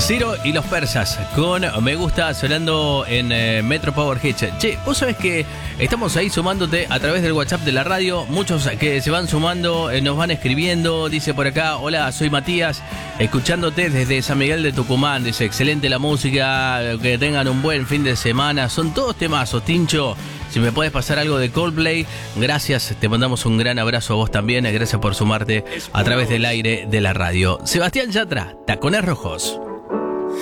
Ciro y los persas con Me Gusta sonando en Metro Power Hits. Che, vos sabés que estamos ahí sumándote a través del WhatsApp de la radio. Muchos que se van sumando nos van escribiendo. Dice por acá: hola, soy Matías, escuchándote desde San Miguel de Tucumán. Dice: excelente la música, que tengan un buen fin de semana. Son todos temazos, Tincho. Si me puedes pasar algo de Coldplay, gracias, te mandamos un gran abrazo a vos también. Gracias por sumarte a través del aire de la radio. Sebastián Yatra, Tacones Rojos.